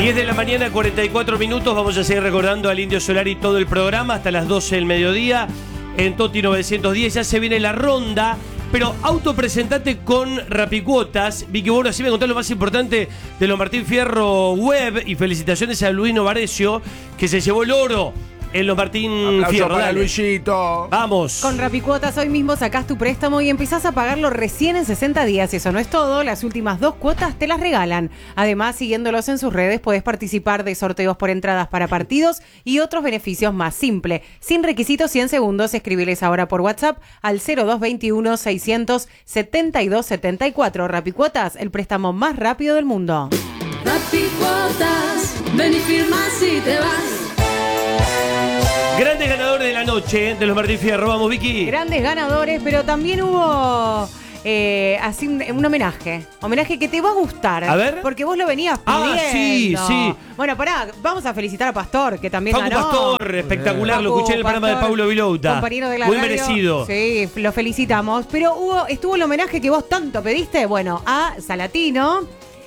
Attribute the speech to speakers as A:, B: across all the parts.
A: 10 de la mañana, 44 minutos. Vamos a seguir recordando al Indio Solari todo el programa hasta las 12 del mediodía en Toti 910. Ya se viene la ronda, pero autopresentate con Rapicuotas. Vicky, bueno, así me contás lo más importante de los Martín Fierro Web. Y felicitaciones a Luis Novarecio, que se llevó el oro en los Martín
B: Aplauso
A: Fierro.
B: para
A: Dale.
B: Luisito.
A: Vamos.
C: Con Rapicuotas hoy mismo sacás tu préstamo y empezás a pagarlo recién en 60 días. Y eso no es todo, las últimas 2 cuotas te las regalan. Además, siguiéndolos en sus redes, podés participar de sorteos por entradas para partidos y otros beneficios más. Simple, sin requisitos y en segundos. Escribiles ahora por WhatsApp al 0221 672 74. Rapicuotas, el préstamo más rápido del mundo.
D: Rapicuotas, ven y firmas y te vas.
A: Grandes ganadores de la noche de los Martín Fierro. Vamos, Vicky.
C: Grandes ganadores, pero también hubo así un homenaje. Homenaje que te va a gustar.
A: A ver.
C: Porque vos lo venías pidiendo.
A: Ah, sí, sí.
C: Bueno, pará, vamos a felicitar a Pastor, que también
A: Paco
C: ganó.
A: Pastor, espectacular. Lo escuché en el programa de Paulo Vilouta.
C: Compañero de la
A: Muy
C: radio.
A: merecido.
C: Sí, lo felicitamos. Pero estuvo el homenaje que vos tanto pediste. Bueno, a Salatino,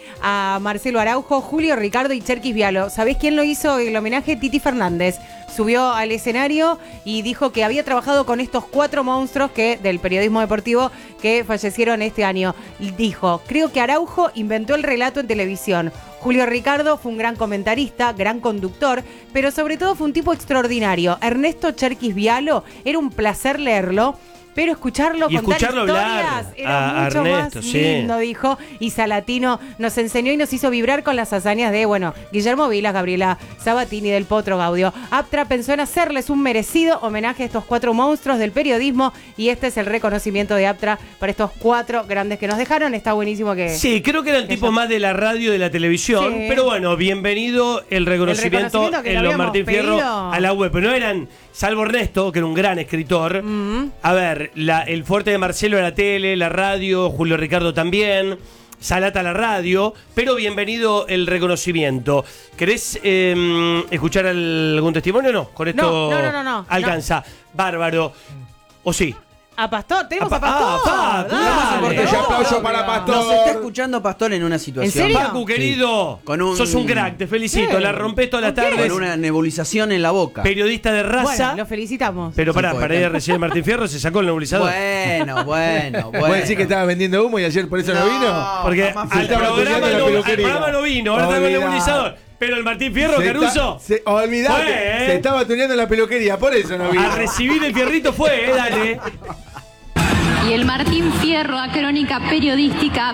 C: a Marcelo Araujo, Julio Ricardo y Cherkis Vialo. ¿Sabés quién lo hizo el homenaje? Titi Fernández. Subió al escenario y dijo que había trabajado con estos 4 monstruos del periodismo deportivo que fallecieron este año. Dijo, creo que Araujo inventó el relato en televisión. Julio Ricardo fue un gran comentarista, gran conductor, pero sobre todo fue un tipo extraordinario. Ernesto Cherkis Vialo, era un placer leerlo. Pero escucharlo
A: Y
C: contar
A: escucharlo
C: historias
A: hablar
C: era
A: a
C: mucho
A: Ernesto,
C: más
A: sí.
C: lindo, dijo. Y Salatino nos enseñó y nos hizo vibrar con las hazañas de, Guillermo Vilas, Gabriela Sabatini, del Potro Gaudio. Aptra pensó en hacerles un merecido homenaje a estos 4 monstruos del periodismo y este es el reconocimiento de Aptra para estos 4 grandes que nos dejaron. Está buenísimo que...
A: Sí, creo que eran tipos más de la radio y de la televisión,
C: Sí.
A: Pero bueno, bienvenido el reconocimiento
C: que
A: en
C: lo
A: los
C: habíamos
A: Martín Fierro
C: pedido.
A: a la web. Pero no eran, salvo Ernesto, que era un gran escritor. A ver, el fuerte de Marcelo era la tele, la radio, Julio Ricardo también, Salata la radio, pero bienvenido el reconocimiento. ¿Querés escuchar algún testimonio o no? Con esto
C: No.
A: alcanza. Bárbaro. ¿O sí?
C: A Pastor, tenemos
A: A
C: a Pastor.
A: Facu,
C: Dale.
A: dale.
B: Importante, aplauso para Pastor.
E: Nos está escuchando Pastor en una situación.
C: ¿En serio?
A: Facu, querido,
E: Con un-
A: sos un crack, te felicito.
C: Sí.
A: La rompés todas las
C: ¿Con qué?
A: tardes.
E: Con una nebulización en la boca.
A: Periodista de raza.
C: Bueno, lo felicitamos.
A: Pero
E: Sí,
A: pará,
E: poeta.
A: para ir a recibir Martín Fierro se sacó el nebulizador.
E: Bueno.
B: ¿Puedes decir que estaba vendiendo humo y ayer por eso no vino?
A: Porque
E: jamás
A: al
E: fui.
B: Estaba
A: programa,
B: estudiando la
A: al
B: peluquería.
A: programa no vino, ahora está con el
B: Olvidá.
A: nebulizador. Pero el Martín Fierro, Caruso,
B: Olvidate,
A: Fue,
B: se estaba tuneando la peluquería, por eso no vino.
A: a recibir el fierrito fue, dale.
D: Y el Martín Fierro a Crónica Periodística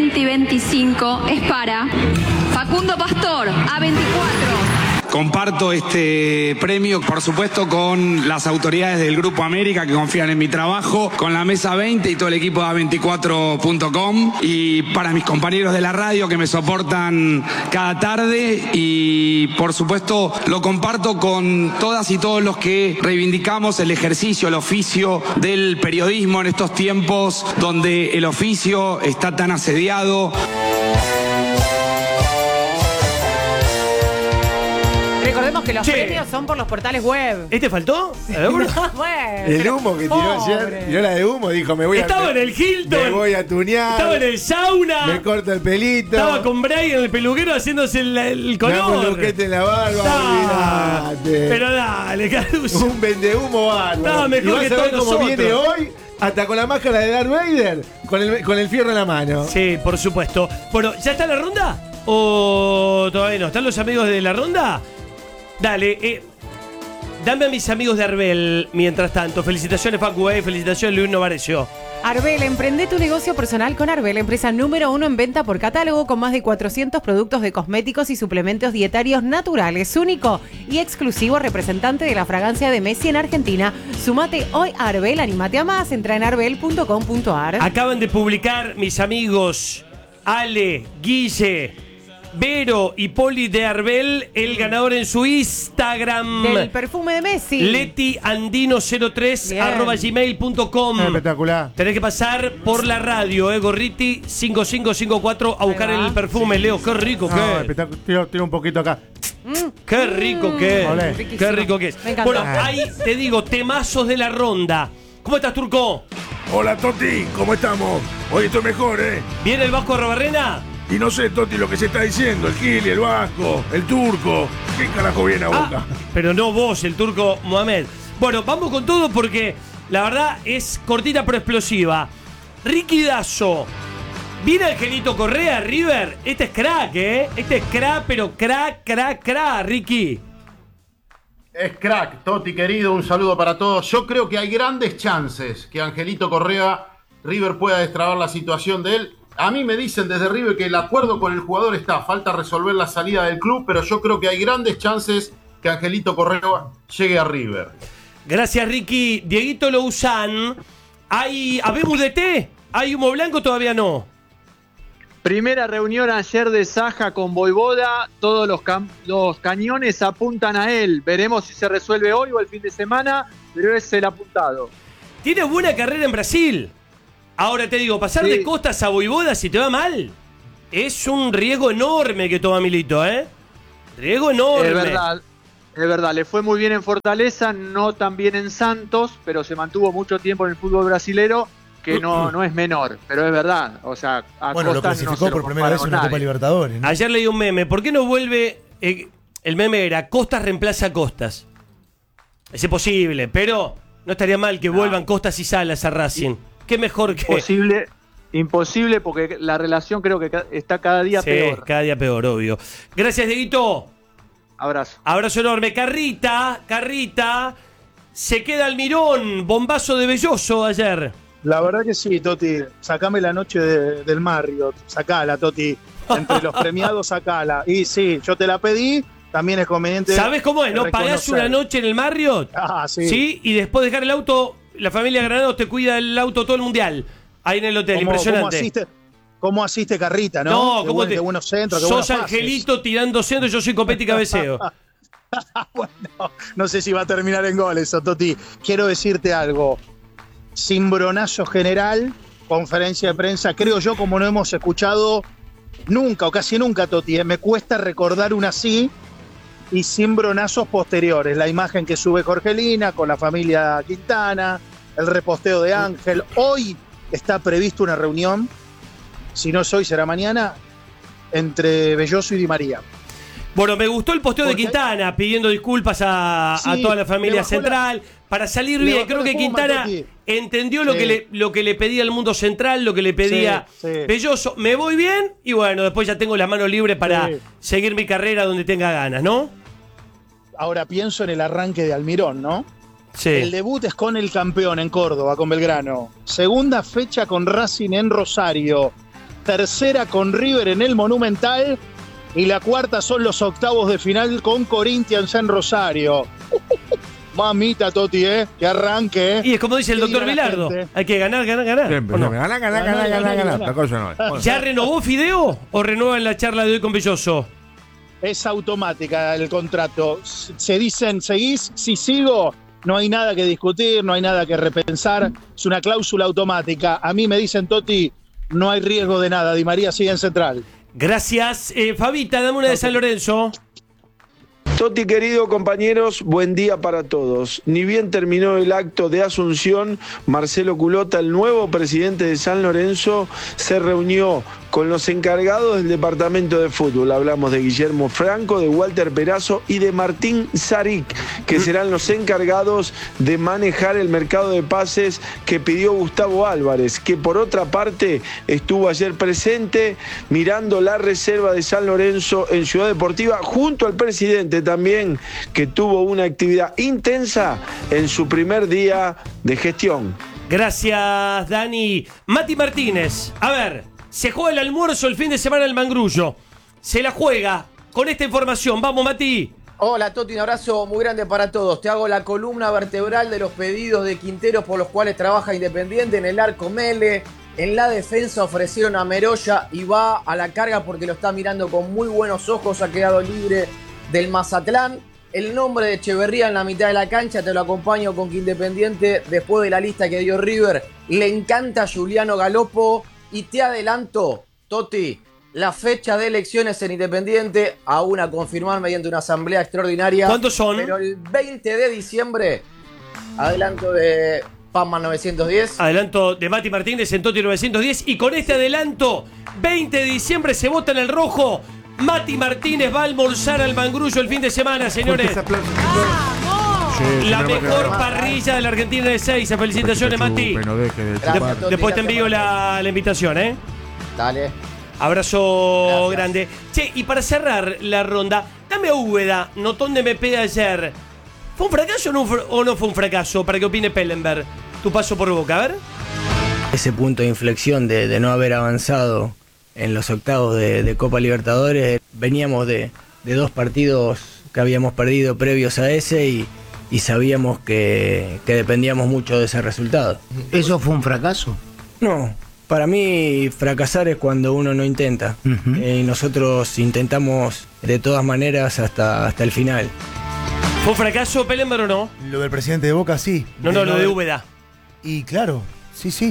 D: 2025 es para Facundo Pastor, A24.
F: Comparto este premio, por supuesto, con las autoridades del Grupo América que confían en mi trabajo, con la Mesa 20 y todo el equipo de A24.com y para mis compañeros de la radio que me soportan cada tarde y, por supuesto, lo comparto con todas y todos los que reivindicamos el ejercicio, el oficio del periodismo en estos tiempos donde el oficio está tan asediado.
C: Recordemos que los
A: Che.
C: premios son por los portales web.
A: ¿Este faltó? A ver, bueno.
C: No, bueno,
B: El
C: pero
B: humo que tiró
C: pobre.
B: ayer, tiró la de humo, dijo, me voy a...
A: Estaba en el Hilton.
B: Me voy a tunear.
A: Estaba en el sauna.
B: Me corto el pelito.
A: Estaba con Brian, el peluquero, haciéndose el
B: Me hago
A: color.
B: un luquete en la barba,
A: Ah,
B: olvidate.
A: pero dale, Caruso.
B: Un vendehumo bárbaro.
A: Estaba mejor
B: ¿Y vas
A: que
B: a ver
A: todos
B: cómo
A: nosotros.
B: viene hoy? Hasta con la máscara de Darth Vader, con el fierro en la mano.
A: Sí, por supuesto. Bueno, ¿ya está la ronda? ¿O todavía no? ¿Están los amigos de la ronda? Dale, dame a mis amigos de Arbel mientras tanto. Felicitaciones, Facu, felicitaciones, Luis Novarecio.
C: Arbel, emprende tu negocio personal con Arbel, empresa número 1 en venta por catálogo con más de 400 productos de cosméticos y suplementos dietarios naturales. Único y exclusivo representante de la fragancia de Messi en Argentina. Sumate hoy a Arbel, anímate a más, entra en arbel.com.ar.
A: Acaban de publicar mis amigos Ale, Guille, Vero y Poli de Arbel, el ganador en su Instagram.
C: Del perfume de Messi.
A: letiandino03
C: Bien.
A: @gmail.com.
B: Espectacular.
A: Tenés que pasar por la radio, Gorriti 5554 a buscar
C: Ahí va.
A: el perfume. Leo, qué rico que
B: No,
A: es.
B: espectacular. Tiro un poquito acá.
A: Qué rico que es.
B: Olé.
C: Riquísimo.
A: Qué rico que es.
C: Me encantó.
A: Bueno, ahí te digo, temazos de la ronda. ¿Cómo estás, Turco?
B: Hola, Toti, ¿cómo estamos? Hoy estoy mejor, ¿eh?
A: ¿Viene el Vasco Robarrena?
G: Y no sé, Toti, lo que se está diciendo, el Gili, el Vasco, el Turco. ¿Qué carajo viene a Boca?
A: Pero no vos, el Turco Mohamed. Bueno, vamos con todo porque la verdad es cortita pero explosiva. Ricky Dazo. ¿Viene Angelito Correa, River? Este es crack, ¿eh? Este es crack, pero crack, Ricky.
H: Es crack, Toti querido, un saludo para todos. Yo creo que hay grandes chances que Angelito Correa, River pueda destrabar la situación de él. A mí me dicen desde River que el acuerdo con el jugador está, falta resolver la salida del club, pero yo creo que hay grandes chances que Angelito Correa llegue a River.
A: Gracias, Ricky. Dieguito Louzán, ¿habemos de té? ¿Hay humo blanco? Todavía no.
I: Primera reunión ayer de Saja con Voivoda, todos los cañones apuntan a él. Veremos si se resuelve hoy o el fin de semana, pero es el apuntado.
A: Tiene buena carrera en Brasil. Ahora te digo, pasar de Costas a Voivoda si te va mal, es un riesgo enorme que toma Milito, ¿eh? Riesgo enorme.
I: Es verdad, le fue muy bien en Fortaleza, no tan bien en Santos, pero se mantuvo mucho tiempo en el fútbol brasilero, que no es menor, pero es verdad. O sea, a
B: bueno,
I: Costas
B: lo clasificó por primera vez en una Copa Libertadores, ¿no?
A: Ayer leí un meme, ¿por qué no vuelve? El meme era, Costas reemplaza a Costas. Es imposible, pero no estaría mal que vuelvan Costas y Salas a Racing. Qué mejor que...
I: Imposible porque la relación creo que está cada día peor.
A: Cada día peor, obvio. Gracias, Dieguito.
I: Abrazo.
A: Abrazo enorme. Carrita, se queda Almirón, bombazo de Belloso ayer.
J: La verdad que sí, Toti. Sacame la noche del Marriott. Sacala, Toti. Entre los premiados, sacala. Y sí, yo te la pedí. También es conveniente.
A: ¿Sabes cómo es? ¿No pagás una noche en el Marriott?
J: Sí.
A: Sí, y después dejar el auto, la familia Granados te cuida el auto todo el mundial. Ahí en el hotel, impresionante.
J: ¿Cómo asiste Carrita, no?
A: No, ¿cómo
J: qué buenos centros, qué
A: sos
J: buenas
A: Angelito
J: pases.
A: tirando centro y yo soy Copete y cabeceo.
J: Bueno, no sé si va a terminar en goles, Toti. Quiero decirte algo. Cimbronazo general, conferencia de prensa, creo yo, como no hemos escuchado nunca o casi nunca, Toti. Me cuesta recordar una así. Y cimbronazos posteriores. La imagen que sube Jorgelina con la familia Quintana, el reposteo de Ángel. Hoy está prevista una reunión, si no es hoy será mañana, entre Belloso y Di María.
A: Bueno, me gustó el posteo de Quintana pidiendo disculpas a toda la familia central para salir bien. Creo que Quintana entendió lo que le pedía el mundo central, lo que le pedía Belloso. Me voy bien y bueno, después ya tengo las manos libres para seguir mi carrera donde tenga ganas, ¿no?
J: Ahora pienso en el arranque de Almirón, ¿no?
A: Sí.
J: El debut es con el campeón en Córdoba, con Belgrano. Segunda fecha con Racing en Rosario. Tercera con River en el Monumental. Y la cuarta son los octavos de final con Corinthians en Rosario. Mamita, Toti, que arranque.
A: Y es como dice el doctor Bilardo, hay que ganar.
B: Siempre,
A: no?
B: ganar. La cosa no es.
A: ¿Ya renovó Fideo o renueva en la charla de hoy con Belloso?
J: Es automática el contrato. Se dicen, seguís, si sigo, no hay nada que discutir, no hay nada que repensar. Es una cláusula automática. A mí me dicen, Toti, no hay riesgo de nada. Di María sigue en central.
A: Gracias. Fabita, dame una de San Lorenzo.
K: Toti, querido compañeros, buen día para todos. Ni bien terminó el acto de asunción, Marcelo Culota, el nuevo presidente de San Lorenzo, se reunió con los encargados del departamento de fútbol. Hablamos de Guillermo Franco, de Walter Perazo y de Martín Zaric, que serán los encargados de manejar el mercado de pases que pidió Gustavo Álvarez, que por otra parte estuvo ayer presente mirando la reserva de San Lorenzo en Ciudad Deportiva, junto al presidente también, que tuvo una actividad intensa en su primer día de gestión.
A: Gracias, Dani. Mati Martínez, a ver, se juega el almuerzo el fin de semana el Mangrullo. Se la juega con esta información. Vamos, Mati.
L: Hola, Toti, un abrazo muy grande para todos. Te hago la columna vertebral de los pedidos de Quinteros por los cuales trabaja Independiente en el arco Mele. En la defensa ofrecieron a Meroya y va a la carga porque lo está mirando con muy buenos ojos. Ha quedado libre del Mazatlán. El nombre de Echeverría en la mitad de la cancha, te lo acompaño con que Independiente, después de la lista que dio River, le encanta Juliano Galopo. Y te adelanto, Toti, la fecha de elecciones en Independiente, aún a confirmar mediante una asamblea extraordinaria.
A: ¿Cuántos son?
L: Pero el 20 de diciembre, adelanto de Pamma 910.
A: Adelanto de Mati Martínez en Toti 910. Y con este adelanto, 20 de diciembre se vota en el rojo. Mati Martínez va a almorzar al Mangrullo el fin de semana, señores. La mejor parrilla de la Argentina de Seiza. Felicitaciones, Mati. Después te envío la invitación, ¿eh?
L: Dale.
A: Abrazo grande. Che, y para cerrar la ronda, dame a Úbeda, notón de MP de ayer. ¿Fue un fracaso o no fue un fracaso? Para que opine Pellenberg. Tu paso por Boca, a ver.
M: Ese punto de inflexión de no haber avanzado en los octavos de Copa Libertadores. Veníamos de 2 partidos que habíamos perdido previos a ese y sabíamos que dependíamos mucho de ese resultado.
N: ¿Eso fue un fracaso?
M: No, para mí fracasar es cuando uno no intenta. Y nosotros intentamos de todas maneras hasta el final.
A: ¿Fue un fracaso, Pellenberg, o no?
O: Lo del presidente de Boca, sí.
A: No, lo de Úbeda.
O: Y claro, sí.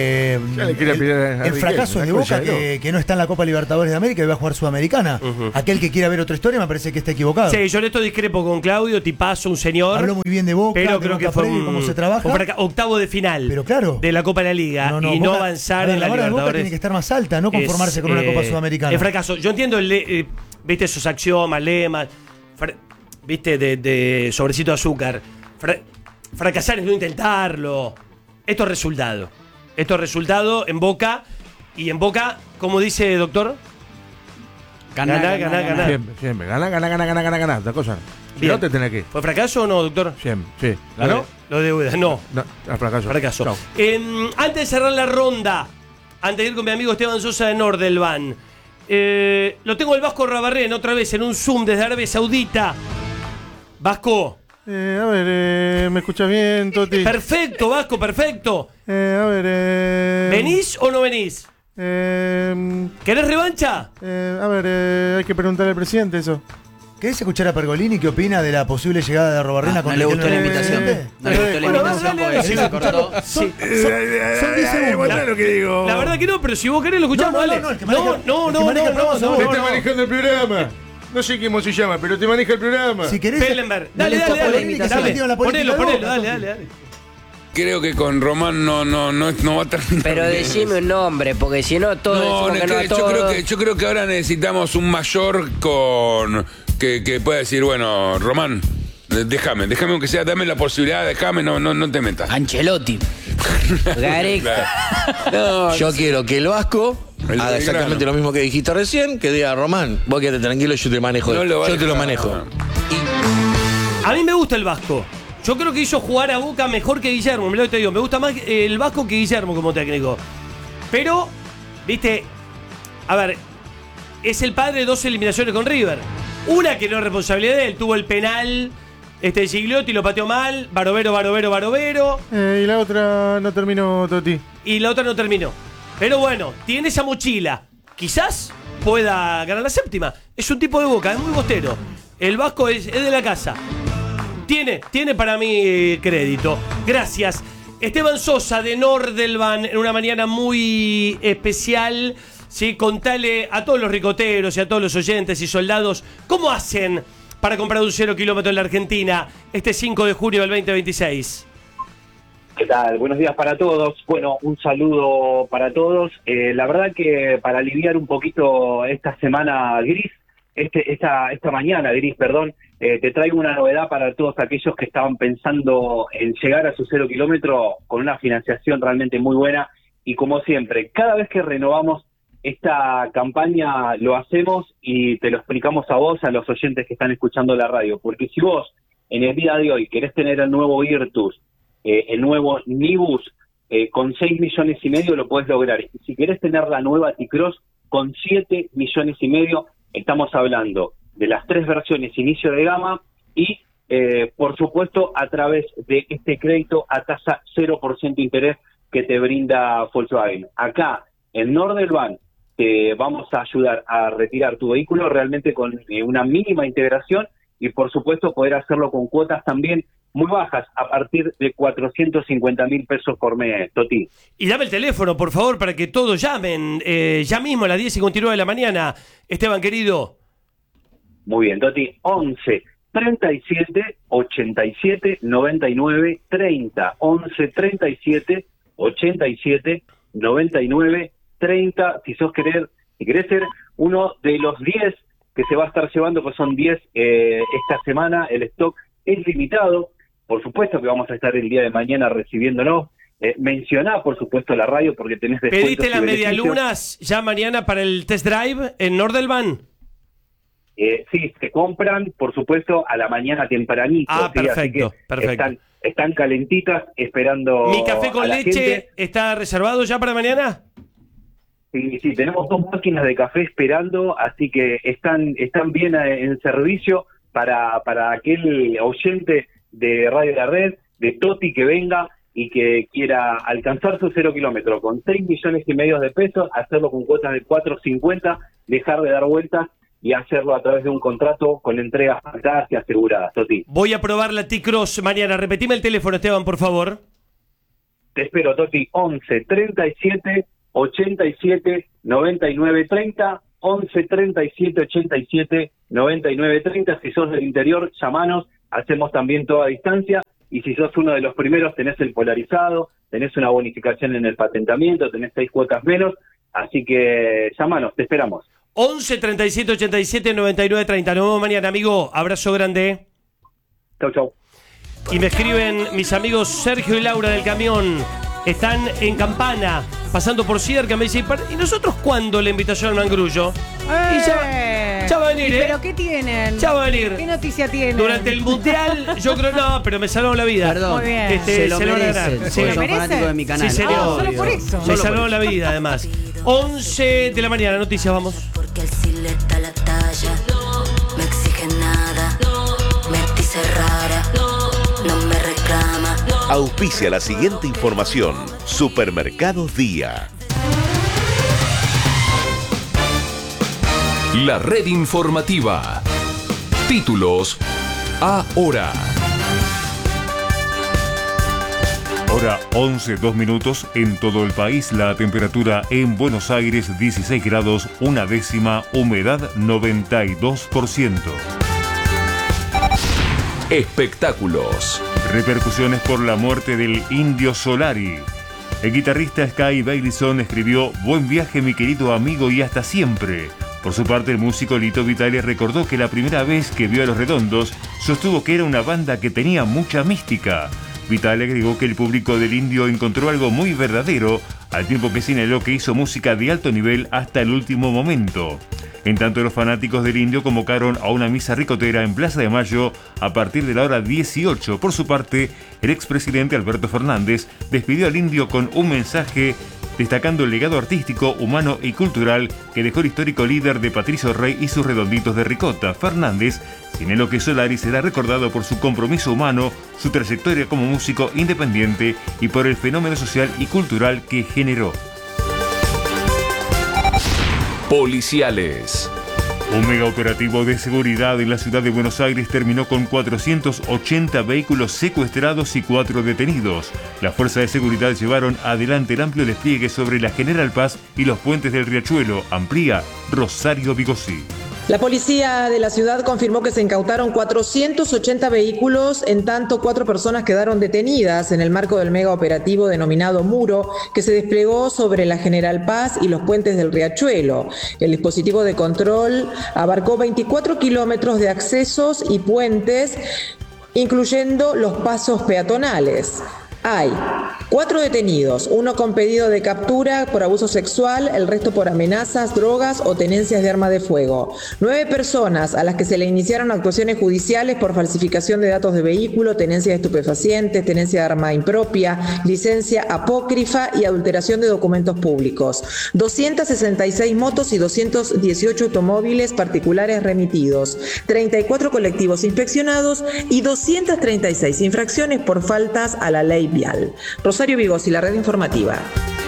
O: El fracaso es de Boca que no está en la Copa Libertadores de América y va a jugar Sudamericana. Aquel que quiera ver otra historia me parece que está equivocado.
A: Sí, yo en esto discrepo con Claudio, tipazo, un señor.
O: Habló muy bien de Boca,
A: pero creo que fue
O: cómo se trabaja.
A: Octavo de final,
O: pero claro,
A: de la Copa de la Liga y no avanzar en la Libertadores.
O: Boca tiene que estar más alta, no conformarse con una Copa Sudamericana.
A: El fracaso. Yo entiendo, viste esos axiomas, lemas, viste, de sobrecito de azúcar. Fracasar es no intentarlo. Esto es resultado. Esto es resultado en Boca. Y en Boca, ¿cómo dice doctor?
B: Ganar. Siempre. Ganar. Otra cosa. No te tenés que ir.
A: ¿Fue fracaso o no, doctor?
B: Siempre, sí. ¿Ganó?
A: Lo de Úbeda, no.
B: Fracaso.
A: Antes de cerrar la ronda, antes de ir con mi amigo Esteban Sosa de Nordelvan, lo tengo el Vasco Rabarren otra vez en un Zoom desde Arabia Saudita. Vasco.
P: A ver, ¿me escuchas bien, Toti?
A: Perfecto, Vasco, perfecto. ¿Venís o no venís? ¿Querés revancha?
P: A ver, hay que preguntarle al presidente eso.
O: ¿Querés escuchar a Pergolini qué opina de la posible llegada de Arrobarrena?
E: No le gustó la invitación. No le gustó la invitación porque sí se cortó.
O: Son 10 segundos.
B: Lo que digo.
A: La verdad que no, pero si vos querés lo escuchamos, dale.
O: No.
B: Te está manejando el programa. No sé cómo se llama, pero te maneja el programa.
O: Si querés.
A: Pellenberg, dale. Ponelo, dale.
Q: Creo que con Román no va a terminar.
N: Pero decime un nombre, porque si no todo
Q: yo creo que ahora necesitamos un mayor con que pueda decir, bueno, Román, déjame aunque sea, dame la posibilidad, déjame, no te metas.
N: Ancelotti.
R: Yo quiero que el Vasco haga exactamente lo mismo que dijiste recién, que diga, Román, vos quédate tranquilo, yo te manejo. Yo te lo manejo.
A: A mí me gusta el Vasco. Yo creo que hizo jugar a Boca mejor que Guillermo. Me gusta más el Vasco que Guillermo como técnico. Pero, viste, a ver, es el padre de 2 eliminaciones con River. Una que no es responsabilidad de él. Tuvo el penal, Gigliotti lo pateó mal. Barovero.
P: Y la otra no terminó, Toti.
A: Pero bueno, tiene esa mochila. Quizás pueda ganar la 7ª. Es un tipo de Boca, es muy bostero. El Vasco es de la casa. Tiene para mí crédito. Gracias. Esteban Sosa de Nordelvan en una mañana muy especial. ¿Sí? Contale a todos los ricoteros y a todos los oyentes y soldados cómo hacen para comprar un 0 kilómetro en la Argentina este 5 de junio del 2026.
S: ¿Qué tal? Buenos días para todos. Bueno, un saludo para todos. La verdad que para aliviar un poquito esta semana gris, esta mañana gris, perdón, te traigo una novedad para todos aquellos que estaban pensando en llegar a su 0 kilómetro con una financiación realmente muy buena. Y como siempre, cada vez que renovamos esta campaña lo hacemos y te lo explicamos a vos, a los oyentes que están escuchando la radio. Porque si vos en el día de hoy querés tener el nuevo Virtus, el nuevo Nibus, con 6,5 millones lo podés lograr. Y si querés tener la nueva T-Cross con 7,5 millones, estamos hablando de las 3 versiones inicio de gama y, por supuesto, a través de este crédito a tasa 0% interés que te brinda Volkswagen. Acá, en Nordelvan, te vamos a ayudar a retirar tu vehículo realmente con una mínima integración y, por supuesto, poder hacerlo con cuotas también muy bajas, a partir de 450.000 pesos por mes, Toti.
A: Y dame el teléfono, por favor, para que todos llamen ya mismo a las 10:59 de la mañana, Esteban, querido.
S: Muy bien, Toti, 11 37 87 99 30. 11 37 87 99 30. Si querés ser uno de los 10 que se va a estar llevando, pues son 10 esta semana, el stock es limitado. Por supuesto que vamos a estar el día de mañana recibiéndonos. Mencioná, por supuesto, la radio porque tenés descuentos.
A: ¿Pediste las medialunas ya mañana para el test drive en Nordelban?
S: Sí, se compran, por supuesto, a la mañana tempranito.
A: Ah,
S: ¿sí?
A: perfecto,
S: Así que
A: perfecto.
S: Están calentitas esperando.
A: ¿Mi café con
S: a la
A: leche
S: gente.
A: está reservado ya para mañana?
S: Sí, tenemos 2 máquinas de café esperando, así que están bien en servicio para aquel oyente de Radio La Red, de Toti, que venga y que quiera alcanzar su 0 kilómetro con 6,5 millones de pesos, hacerlo con cuotas de 4.50, dejar de dar vueltas y hacerlo a través de un contrato con entregas pactadas y aseguradas, Toti.
A: Voy a probar la T-Cross mañana. Repetime el teléfono, Esteban, por favor.
S: Te espero, Toti. 11 37 87 99 30. 11 37 87 99 30. Si sos del interior, llamanos. Hacemos también toda distancia. Y si sos uno de los primeros, tenés el polarizado, tenés una bonificación en el patentamiento, tenés 6 cuotas menos. Así que llámanos, te esperamos.
A: 11 37 87 99 30. Nos vemos mañana, amigo. Abrazo grande.
S: Chau.
A: Y me escriben mis amigos Sergio y Laura del camión. Están en Campana, pasando por Cerca. Me dicen, ¿y nosotros cuándo la invitación al Mangrullo? Y ya va a venir,
C: ¿Pero qué tienen?
A: Ya va a venir.
C: ¿Qué noticia tienen?
A: Durante el Mundial, yo creo no, pero me salvaron la vida.
E: Perdón.
C: Muy bien.
E: Se lo
A: van a
E: merecen,
A: ganar.
E: porque
A: Sí.
E: son fanáticos de mi canal.
A: Sí, señor.
C: Solo por eso.
A: Me salvaron la vida, además. 11 de la mañana, noticias, vamos.
T: Porque el le está la talla, no me exige nada, me dice rara, no me reclama.
U: Auspicia la siguiente información. Supermercados Día.
V: La red informativa. Títulos ahora.
W: Hora 11:02 en todo el país. La temperatura en Buenos Aires 16 grados, 1/10, humedad 92%.
V: Espectáculos.
W: Repercusiones por la muerte del Indio Solari. El guitarrista Sky Bailison escribió: "Buen viaje, mi querido amigo, y hasta siempre". Por su parte, el músico Lito Vitale recordó que la primera vez que vio a Los Redondos sostuvo que era una banda que tenía mucha mística. Vitale agregó que el público del Indio encontró algo muy verdadero, al tiempo que señaló que hizo música de alto nivel hasta el último momento. En tanto, los fanáticos del Indio convocaron a una misa ricotera en Plaza de Mayo a partir de la hora 18. Por su parte, el expresidente Alberto Fernández despidió al Indio con un mensaje destacando el legado artístico, humano y cultural que dejó el histórico líder de Patricio Rey y sus redonditos de ricota. Fernández señaló que Solari será recordado por su compromiso humano, su trayectoria como músico independiente y por el fenómeno social y cultural que generó.
V: Policiales.
W: Un megaoperativo de seguridad en la ciudad de Buenos Aires terminó con 480 vehículos secuestrados y 4 detenidos. Las fuerzas de seguridad llevaron adelante el amplio despliegue sobre la General Paz y los puentes del Riachuelo. Amplía Rosario Vigosí.
X: La policía de la ciudad confirmó que se incautaron 480 vehículos, en tanto 4 personas quedaron detenidas en el marco del mega operativo denominado Muro, que se desplegó sobre la General Paz y los puentes del Riachuelo. El dispositivo de control abarcó 24 kilómetros de accesos y puentes, incluyendo los pasos peatonales. Hay 4 detenidos, 1 con pedido de captura por abuso sexual, el resto por amenazas, drogas o tenencias de arma de fuego. 9 personas a las que se le iniciaron actuaciones judiciales por falsificación de datos de vehículo, tenencia de estupefacientes, tenencia de arma impropia, licencia apócrifa y adulteración de documentos públicos. 266 motos y 218 automóviles particulares remitidos. 34 colectivos inspeccionados y 236 infracciones por faltas a la ley vial. Rosario Vigosí, la red informativa.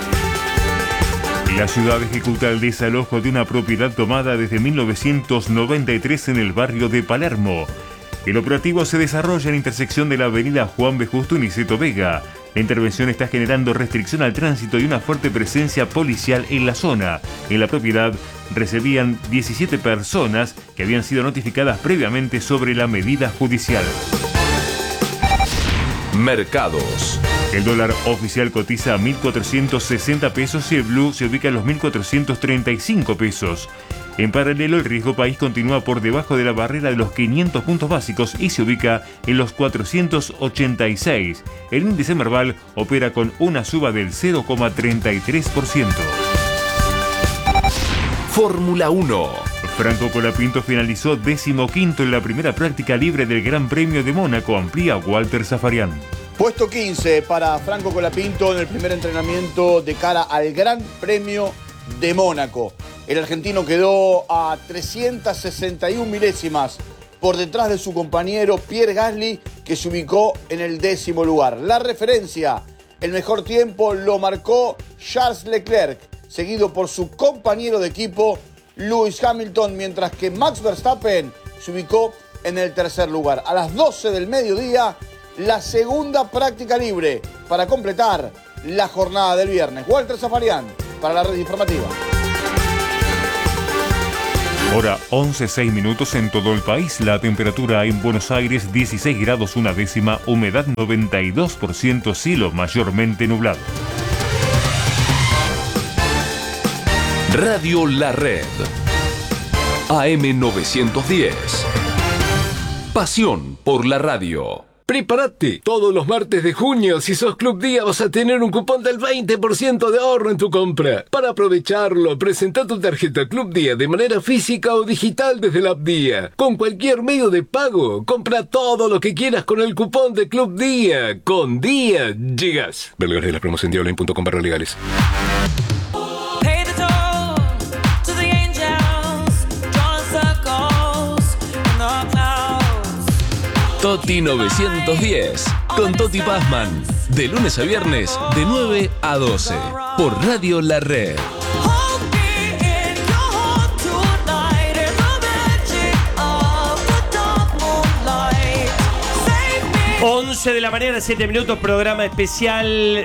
W: La ciudad ejecuta el desalojo de una propiedad tomada desde 1993 en el barrio de Palermo. El operativo se desarrolla en la intersección de la avenida Juan B. Justo y Niceto Vega. La intervención está generando restricción al tránsito y una fuerte presencia policial en la zona. En la propiedad recibían 17 personas que habían sido notificadas previamente sobre la medida judicial.
V: Mercados.
W: El dólar oficial cotiza a 1.460 pesos y el blue se ubica en los 1.435 pesos. En paralelo, el riesgo país continúa por debajo de la barrera de los 500 puntos básicos y se ubica en los 486. El índice Merval opera con una suba del 0,33%.
V: Fórmula 1.
W: Franco Colapinto finalizó 15º en la primera práctica libre del Gran Premio de Mónaco, amplía Walter Zafarian.
D: Puesto 15 para Franco Colapinto en el primer entrenamiento de cara al Gran Premio de Mónaco. El argentino quedó a 361 milésimas por detrás de su compañero Pierre Gasly, que se ubicó en el 10º lugar. La referencia, el mejor tiempo lo marcó Charles Leclerc, seguido por su compañero de equipo Lewis Hamilton, mientras que Max Verstappen se ubicó en el 3er lugar. A las 12 del mediodía, la segunda práctica libre para completar la jornada del viernes. Walter Zafarian para la red informativa.
W: Hora 11:06 minutos en todo el país. La temperatura en Buenos Aires 16 grados 1 décima, humedad 92%, cielo mayormente nublado.
V: Radio La Red. AM 910. Pasión por la radio.
F: Prepárate, todos los martes de junio, si sos Club Día vas a tener un cupón del 20% de ahorro en tu compra. Para aprovecharlo, presenta tu tarjeta Club Día de manera física o digital desde la app Día. Con cualquier medio de pago, compra todo lo que quieras con el cupón de Club Día. Con Día llegas. Ver legales de la promoción en diablo.com/legales.
V: Toti 910, con Toti Pazman, de lunes a viernes, de 9 a 12, por Radio La Red.
A: 11 de la mañana, 7 minutos, programa especial,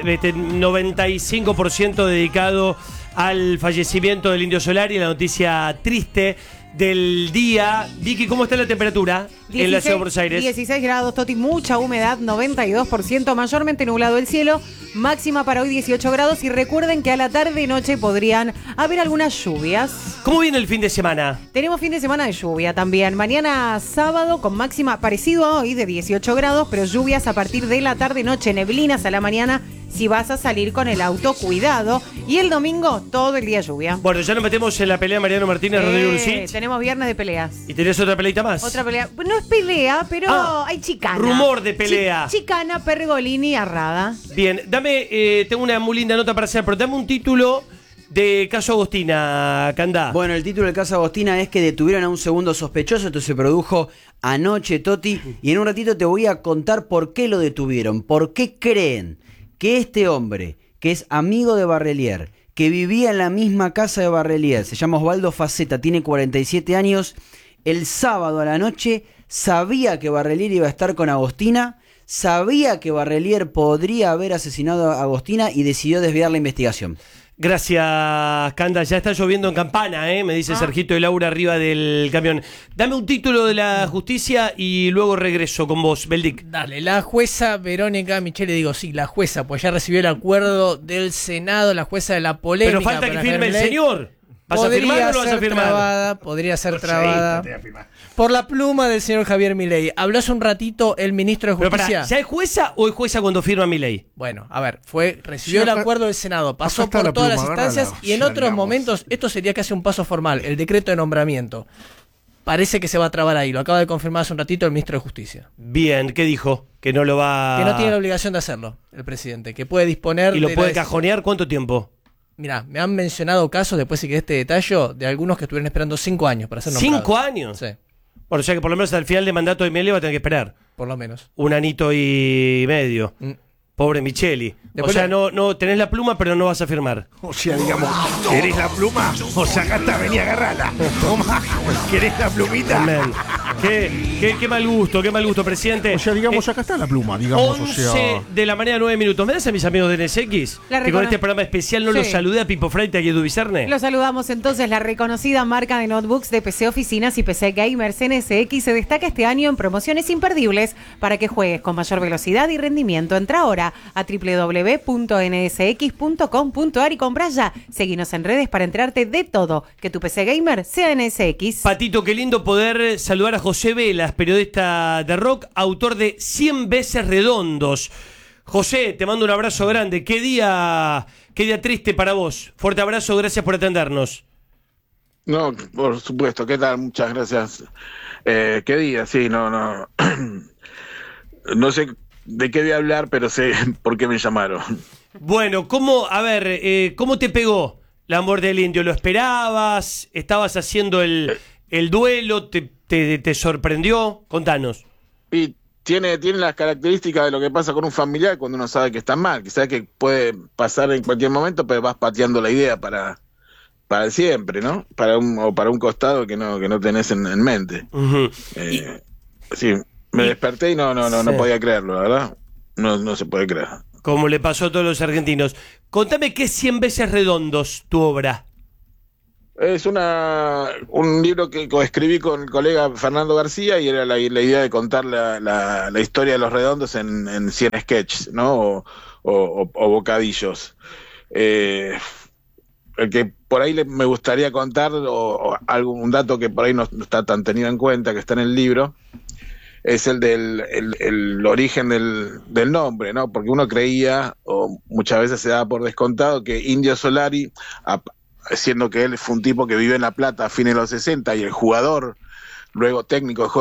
A: 95% dedicado al fallecimiento del Indio Solari, la noticia triste del día. Vicky, ¿cómo está la temperatura en la ciudad de Buenos Aires?
C: 16 grados, Toti, mucha humedad, 92%, mayormente nublado el cielo, máxima para hoy 18 grados y recuerden que a la tarde y noche podrían haber algunas lluvias.
A: ¿Cómo viene el fin de semana?
C: Tenemos fin de semana de lluvia también, mañana sábado con máxima parecido a hoy de 18 grados, pero lluvias a partir de la tarde-noche, neblinas a la mañana si vas a salir con el auto, cuidado. Y el domingo, todo el día lluvia.
A: Bueno, ya nos metemos en la pelea Mariano Martínez, Rodrigo Lucich.
C: Tenemos viernes de peleas.
A: ¿Y tenés otra peleita más?
C: Otra pelea. No es pelea, pero hay chicana.
A: Rumor de pelea.
C: Chicana, Pergolini, Arrada.
A: Bien, dame, tengo una muy linda nota para hacer, pero dame un título de caso Agostina, Candá.
E: Bueno, el título del caso Agostina es que detuvieron a un segundo sospechoso. Esto se produjo anoche, Toti. Y en un ratito te voy a contar por qué lo detuvieron. ¿Por qué creen que este hombre, que es amigo de Barrelier, que vivía en la misma casa de Barrelier, se llama Osvaldo Faceta, tiene 47 años, el sábado a la noche sabía que Barrelier iba a estar con Agostina, sabía que Barrelier podría haber asesinado a Agostina y decidió desviar la investigación?
A: Gracias, Canda. Ya está lloviendo en Campana, me dice Sergito y Laura arriba del camión. Dame un título de la justicia y luego regreso con vos, Beldic.
G: Dale, la jueza Verónica Michele, digo sí, la jueza, pues ya recibió el acuerdo del Senado, la jueza de la polémica.
A: Pero falta que firme el señor. ¿Vas a firmar o no vas a firmar?
G: Podría ser trabada por la pluma del señor Javier Milei. Habló hace un ratito el ministro de Justicia.
A: Pero ¿ya es jueza o es jueza cuando firma Milei?
G: Bueno, a ver, recibió el acuerdo del Senado, pasó por todas las instancias y en otros momentos esto sería casi un paso formal, el decreto de nombramiento. Parece que se va a trabar ahí, lo acaba de confirmar hace un ratito el ministro de Justicia.
A: Bien, ¿qué dijo? Que no lo va...
G: Que no tiene la obligación de hacerlo, el presidente, que puede disponer...
A: ¿Y lo puede cajonear cuánto tiempo?
G: Mirá, me han mencionado casos, después si querés te detallo, de algunos que estuvieron esperando 5 años para ser nombrados.
A: ¿5 años?
G: Sí.
A: Bueno, o sea que por lo menos al final de mandato de Milei va a tener que esperar.
G: Por lo menos.
A: 1 anito y medio. Pobre Micheli.
G: Después
A: o sea, no tenés la pluma, pero no vas a firmar.
B: O sea, digamos, ¿querés la pluma? O sea, acá está, vení a agarrarla. Toma, ¿querés la plumita?
A: Amén. Qué mal gusto, presidente.
B: O sea, digamos, acá está la pluma, digamos.
A: 11 de la mañana, 9 minutos. ¿Me das a mis amigos de NSX? Que con este programa especial no los saludé a Pipo Freite y a Edu Bizarne.
C: Los saludamos entonces. La reconocida marca de notebooks de PC oficinas y PC gamers NSX se destaca este año en promociones imperdibles para que juegues con mayor velocidad y rendimiento. Entra ahora a www.nsx.com.ar y compra ya. Seguinos en redes para enterarte de todo. Que tu PC gamer sea NSX.
A: Patito, qué lindo poder saludar a José Velas, periodista de rock, autor de 100 veces redondos. José, te mando un abrazo grande. Qué día triste para vos. Fuerte abrazo, gracias por atendernos.
H: No, por supuesto. ¿Qué tal? Muchas gracias. ¿Qué día? Sí, no. No sé de qué voy a hablar, pero sé por qué me llamaron.
A: Bueno, ¿cómo te pegó la muerte del indio? ¿Lo esperabas? ¿Estabas haciendo el duelo? ¿Te sorprendió? Contanos.
H: Y tiene las características de lo que pasa con un familiar cuando uno sabe que está mal, que sabe que puede pasar en cualquier momento, pero vas pateando la idea para siempre, ¿no? Para un costado que no tenés en mente.
A: Uh-huh.
H: Sí, me desperté y no podía creerlo, la verdad. No se puede creer.
A: Como le pasó a todos los argentinos. Contame qué es 100 veces redondos, tu obra.
H: Es un libro que coescribí con el colega Fernando García y era la idea de contar la historia de los redondos en 100 sketches, ¿no? O bocadillos. El que por ahí me gustaría contar, o un dato que por ahí no está tan tenido en cuenta, que está en el libro, es el del origen del nombre, ¿no? Porque uno creía, o muchas veces se daba por descontado, que Indio Solari, siendo que él fue un tipo que vive en La Plata a fines de los 60 y el jugador, luego técnico de